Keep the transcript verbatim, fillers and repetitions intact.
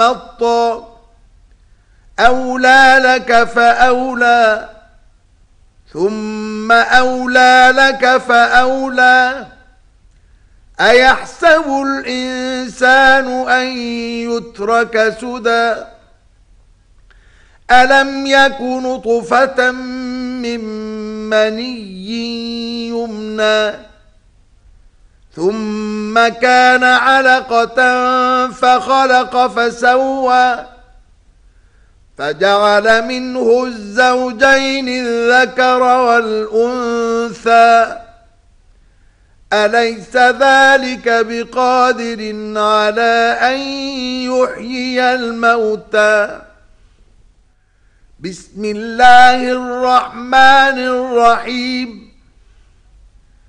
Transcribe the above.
الطا أولى لك فأولى ثم أولى لك فأولى أيحسب الإنسان أن يترك سدى ألم يك نطفة من مني يمنى ثم كان علقة فخلق فسوى فجعل منه الزوجين الذكر والأنثى أليس ذلك بقادر على أن يحيي الموتى بسم الله الرحمن الرحيم